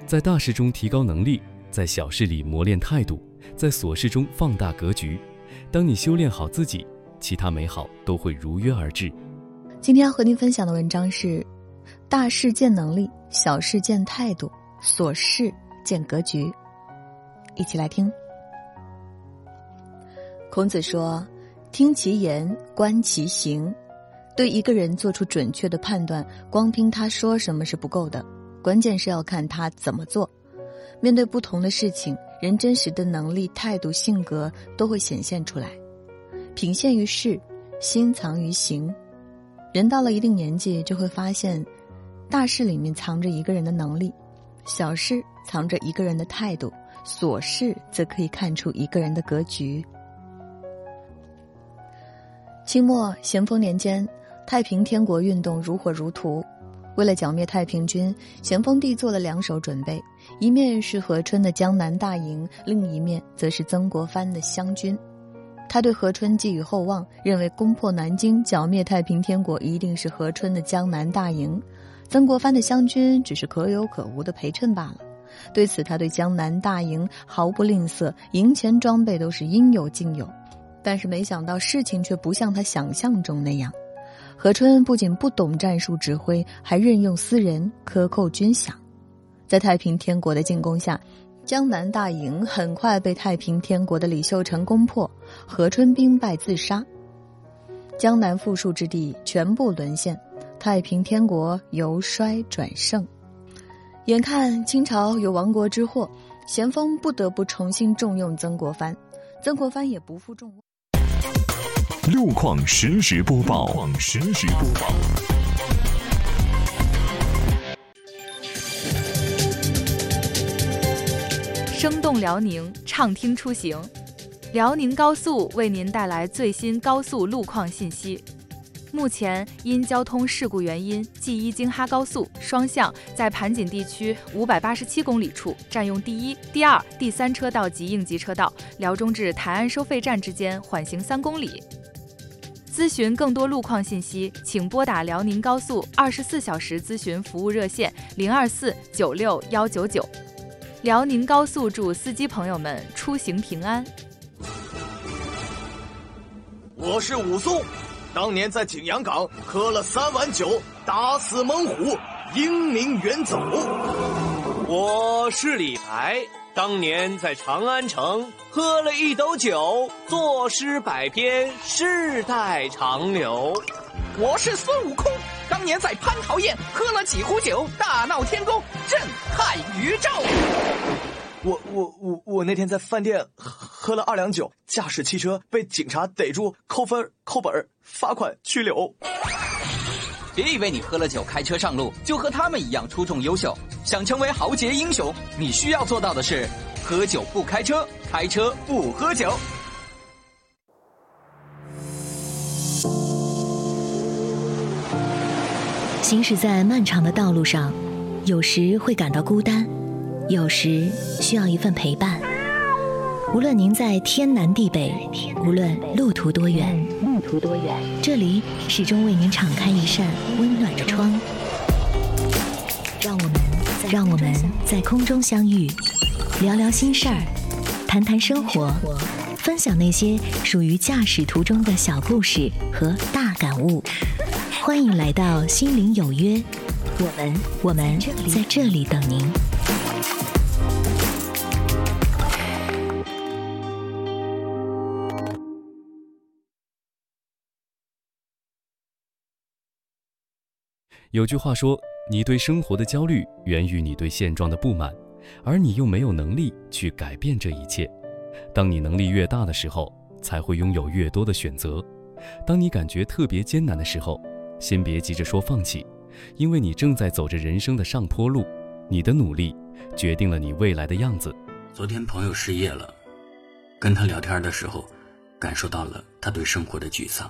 在大事中提高能力，在小事里磨练态度，在琐事中放大格局。当你修炼好自己，其他美好都会如约而至。 今天要和您分享的文章是：大事见能力，小事见态度，琐事见格局。一起来听。孔子说，听其言，观其行。对一个人做出准确的判断，光听他说什么是不够的，关键是要看他怎么做。面对不同的事情，人真实的能力、态度、性格都会显现出来。品现于事，心藏于行。人到了一定年纪，就会发现，大事里面藏着一个人的能力，小事藏着一个人的态度，琐事则可以看出一个人的格局。清末咸丰年间，太平天国运动如火如荼。为了剿灭太平军，咸丰帝做了2手准备，一面是和春的江南大营，另一面则是曾国藩的湘军。他对和春寄予厚望，认为攻破南京，剿灭太平天国一定是和春的江南大营，曾国藩的湘军只是可有可无的陪衬罢了。对此，他对江南大营毫不吝啬，营前装备都是应有尽有。但是没想到事情却不像他想象中那样，和春不仅不懂战术指挥，还任用私人克扣军饷。在太平天国的进攻下，江南大营很快被太平天国的李秀成攻破，和春兵败自杀，江南富庶之地全部沦陷，太平天国由衰转盛。眼看清朝有亡国之祸，咸丰不得不重新重用曾国藩，曾国藩也不负众望。 路况实时播报。 生动辽宁，畅听出行。辽宁高速为您带来最新高速路况信息。目前因交通事故原因，G1京哈高速双向在盘锦地区587公里处占用第1、第2、第3车道及应急车道，辽中至台安收费站之间缓行3公里。咨询更多路况信息，请拨打辽宁高速24小时咨询服务热线024961199。辽宁高速祝司机朋友们出行平安。 我是武松，当年在景阳岗喝了3碗酒，打死猛虎，英明远走。 我是李白，当年在长安城喝了1斗酒，作诗百篇，世代长流。 我是孙悟空，当年在蟠桃宴喝了几壶酒，大闹天宫，震撼宇宙。 我那天在饭店喝了2两酒，驾驶汽车被警察逮住，扣分、扣本、罚款、拘留。 别以为你喝了酒开车上路就和他们一样出众优秀，想成为豪杰英雄，你需要做到的是喝酒不开车，开车不喝酒。 行驶在漫长的道路上，有时会感到孤单，有时需要一份陪伴。无论您在天南地北，无论路途多远，这里始终为您敞开一扇温暖的窗。让我们在空中相遇，聊聊心事儿，谈谈生活，分享那些属于驾驶途中的小故事和大感悟。欢迎来到心灵有约，我们在这里等您。 有句话说，你对生活的焦虑源于你对现状的不满，而你又没有能力去改变这一切。当你能力越大的时候，才会拥有越多的选择。当你感觉特别艰难的时候，先别急着说放弃，因为你正在走着人生的上坡路，你的努力决定了你未来的样子。 昨天朋友失业了，跟他聊天的时候，感受到了他对生活的沮丧。